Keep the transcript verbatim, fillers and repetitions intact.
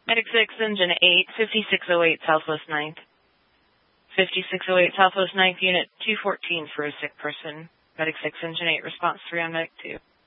Medic six, Engine eight, fifty-six oh eight Southwest ninth. fifty-six oh eight Southwest ninth, Unit two fourteen for a sick person. Medic six, Engine eight, response three on Medic two.